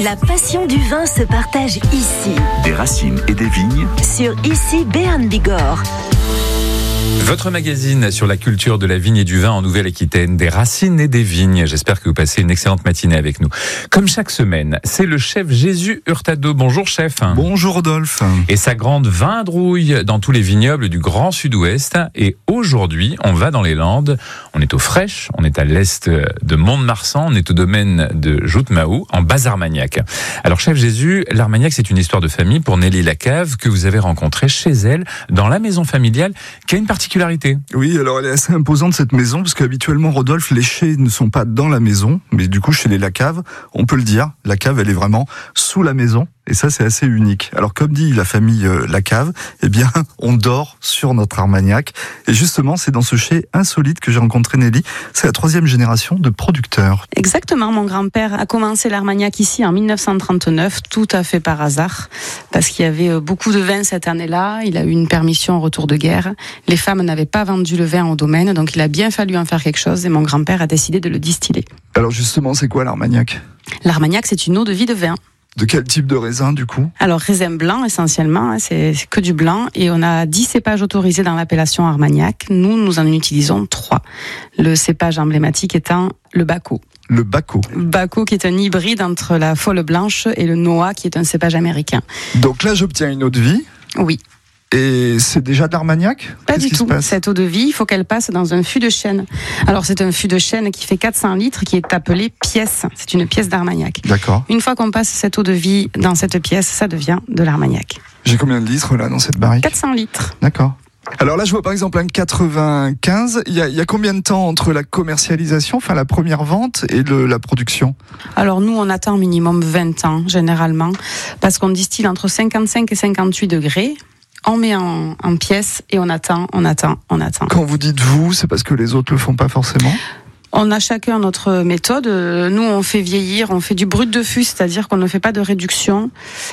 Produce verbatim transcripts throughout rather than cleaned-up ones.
La passion du vin se partage ici. Des racines et des vignes. Sur Ici Béarn Bigorre. Votre magazine sur la culture de la vigne et du vin en Nouvelle-Aquitaine, des racines et des vignes. J'espère que vous passez une excellente matinée avec nous. Comme chaque semaine, c'est le chef Jésus Hurtado. Bonjour chef. Bonjour Rodolphe. Et sa grande vindrouille dans tous les vignobles du Grand Sud-Ouest. Et aujourd'hui, on va dans les Landes. On est au Frêche, on est à l'est de Mont-de-Marsan, on est au domaine de Joutmaou, en Bas-Armagnac. Alors chef Jésus, l'Armagnac, c'est une histoire de famille pour Nelly Lacave que vous avez rencontrée chez elle, dans la maison familiale, qui a une particularité. Oui, alors elle est assez imposante cette maison, parce qu'habituellement, Rodolphe, les chais ne sont pas dans la maison, mais du coup, chez les Lacave, on peut le dire, la cave, elle est vraiment sous la maison, et ça, c'est assez unique. Alors, comme dit la famille euh, Lacave, eh bien, on dort sur notre Armagnac, et justement, c'est dans ce chai insolite que j'ai rencontré Nelly. C'est la troisième génération de producteurs. Exactement, mon grand-père a commencé l'Armagnac ici en dix-neuf cent trente-neuf, tout à fait par hasard, parce qu'il y avait beaucoup de vin cette année-là, il a eu une permission au retour de guerre, les femmes n'avaient pas vendu le vin au domaine, donc il a bien fallu en faire quelque chose, et mon grand-père a décidé de le distiller. Alors justement, c'est quoi l'Armagnac ? L'Armagnac, c'est une eau de vie de vin. De quel type de raisin, du coup ? Alors, raisin blanc, essentiellement, c'est que du blanc. Et on a dix cépages autorisés dans l'appellation Armagnac. Nous, nous en utilisons trois. Le cépage emblématique étant le Baco. Le Baco. Baco, qui est un hybride entre la Folle Blanche et le Noah, qui est un cépage américain. Donc là, j'obtiens une eau de vie. Oui. Et c'est déjà de l'Armagnac ? Pas Qu'est-ce du qui tout. se passe ? Cette eau de vie, il faut qu'elle passe dans un fût de chêne. Alors, c'est un fût de chêne qui fait quatre cents litres, qui est appelé pièce. C'est une pièce d'Armagnac. D'accord. Une fois qu'on passe cette eau de vie dans cette pièce, ça devient de l'Armagnac. J'ai combien de litres là dans cette barrique ? quatre cents litres. D'accord. Alors là, je vois par exemple un quatre-vingt-quinze. Il y a, il y a combien de temps entre la commercialisation, enfin la première vente, et le, la production ? Alors nous, on attend minimum vingt ans, généralement, parce qu'on distille entre cinquante-cinq et cinquante-huit degrés. On met en, en pièces et on attend, on attend, on attend. Quand vous dites vous, c'est parce que les autres le font pas forcément ? On a chacun notre méthode. Nous, on fait vieillir, on fait du brut de fût, c'est-à-dire qu'on ne fait pas de réduction.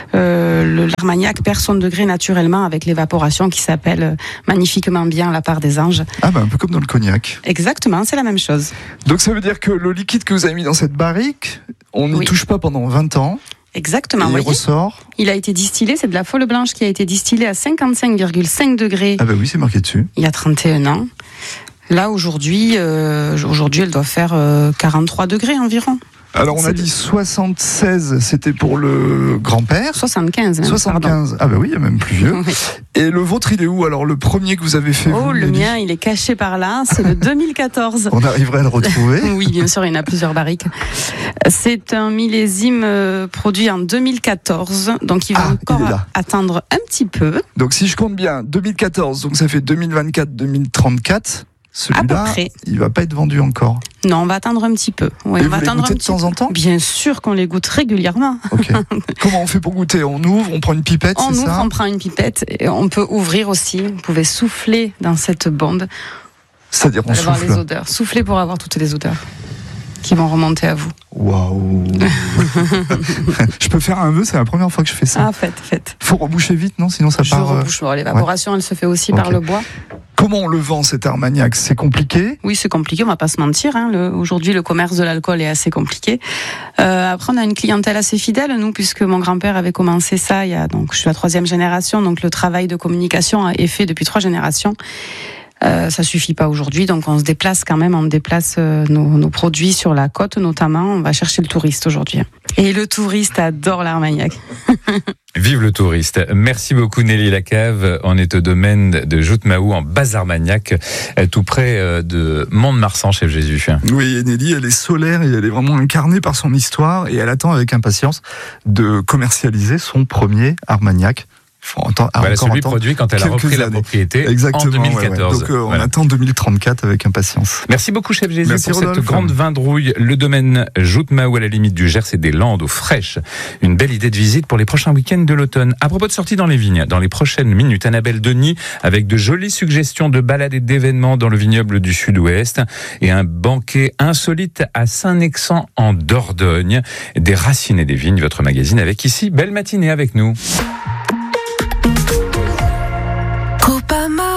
Euh, l'Armagnac perd son degré naturellement avec l'évaporation qui s'appelle magnifiquement bien la part des anges. Ah ben un peu comme dans le cognac. Exactement, c'est la même chose. Donc ça veut dire que le liquide que vous avez mis dans cette barrique, on n'y Oui. touche pas pendant vingt ans. Exactement. Et il voyez, ressort. il a été distillé, c'est de la Folle Blanche qui a été distillée à cinquante-cinq virgule cinq degrés. Ah ben oui, c'est marqué dessus. Il y a trente et un ans. Là, aujourd'hui, euh, aujourd'hui, elle doit faire euh, quarante-trois degrés environ. Alors on C'est a de- dit soixante-seize, c'était pour le grand-père. soixante-quinze, même, soixante-quinze, ah ben oui, il y a même plus vieux. pardon. Oui. Et le vôtre, il est où alors, le premier que vous avez fait Oh, vous, le Nelly ? mien, il est caché par là, c'est le deux mille quatorze. On arriverait à le retrouver. Oui, bien sûr, il y en a plusieurs barriques. C'est un millésime euh, produit en deux mille quatorze, donc il va Ah, encore il est là. attendre un petit peu. Donc si je compte bien, deux mille quatorze, donc ça fait deux mille vingt-quatre deux mille trente-quatre. Celui-là, À peu près. il va pas être vendu encore. Non, on va attendre un petit peu. Oui, Et on va vous les attendre goûtez un de petit temps en temps ? Bien sûr qu'on les goûte régulièrement. Ok. Comment on fait pour goûter ? On ouvre, on prend une pipette, On c'est ouvre, ça ? on prend une pipette et on peut ouvrir aussi. Vous pouvez souffler dans cette bombe C'est-à-dire on pour avoir souffle. les odeurs. Souffler pour avoir toutes les odeurs qui vont remonter à vous. Waouh. Je peux faire un vœu, c'est la première fois que je fais ça. Ah, faites, faites. Faut reboucher vite, non ? Sinon ça Je part. euh, rebouche. Bon, l'évaporation, elle se fait aussi Ok. par le bois. Comment on le vend cet Armagnac ? C'est compliqué ? Oui, c'est compliqué, on va pas se mentir. Hein. Le, aujourd'hui, le commerce de l'alcool est assez compliqué. Euh, après, on a une clientèle assez fidèle, nous, puisque mon grand-père avait commencé ça. Il y a donc, je suis la troisième génération, donc le travail de communication est fait depuis trois générations. Euh, ça suffit pas aujourd'hui, donc on se déplace quand même, on déplace euh, nos, nos produits sur la côte notamment. On va chercher le touriste aujourd'hui. Et le touriste adore l'Armagnac. Vive le touriste. Merci beaucoup Nelly Lacave. On est au domaine de Joutmaou en Bas-Armagnac, tout près de Mont-de-Marsan, chef Jésus. Oui, et Nelly, elle est solaire et elle est vraiment incarnée par son histoire et elle attend avec impatience de commercialiser son premier Armagnac. Faut entendre, Voilà, encore celui entendre produit quand elle a quelques repris la années. propriété Exactement, en deux mille quatorze. ouais, ouais. Donc euh, on Voilà. attend deux mille trente-quatre avec impatience. Merci beaucoup, chef Jésus, Merci, pour Rodolphe. cette grande vindrouille. Le domaine Joutmaou à la limite du Gers et des Landes, au Frêche. Une belle idée de visite pour les prochains week-ends de l'automne. À propos de sortie dans les vignes, dans les prochaines minutes, Annabelle Denis avec de jolies suggestions de balades et d'événements dans le vignoble du Sud-Ouest et un banquet insolite à Saint-Nexan en Dordogne. Des racines et des vignes, votre magazine avec ici. Belle matinée avec nous. Copama. Sur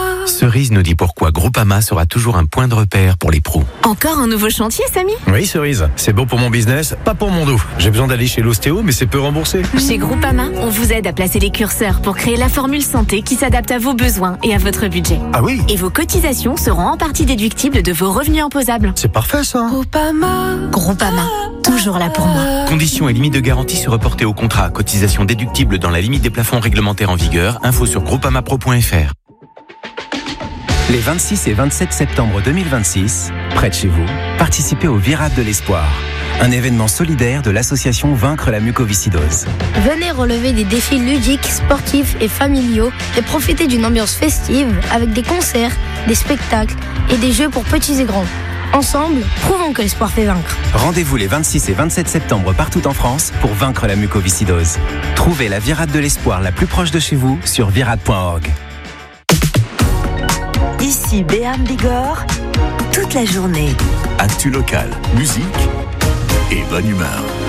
Cerise nous dit pourquoi Groupama sera toujours un point de repère pour les pros. Encore un nouveau chantier, Samy? Oui, Cerise, c'est bon pour mon business, pas pour mon dos. J'ai besoin d'aller chez l'ostéo, mais c'est peu remboursé. Chez Groupama, on vous aide à placer les curseurs pour créer la formule santé qui s'adapte à vos besoins et à votre budget. Ah oui? Et vos cotisations seront en partie déductibles de vos revenus imposables. C'est parfait ça. Groupama. Groupama, toujours là pour moi. Conditions et limites de garantie se reporter au contrat. Cotisation déductible dans la limite des plafonds réglementaires en vigueur. Info sur groupamapro point f r. Les vingt-six et vingt-sept septembre deux mille vingt-six, près de chez vous, participez au Virade de l'Espoir, un événement solidaire de l'association Vaincre la mucoviscidose. Venez relever des défis ludiques, sportifs et familiaux et profiter d'une ambiance festive avec des concerts, des spectacles et des jeux pour petits et grands. Ensemble, prouvons que l'espoir fait vaincre. Rendez-vous les vingt-six et vingt-sept septembre partout en France pour vaincre la mucoviscidose. Trouvez la Virade de l'Espoir la plus proche de chez vous sur virade point org. Ici Béarn Bigorre, toute la journée. Actu local, musique et bonne humeur.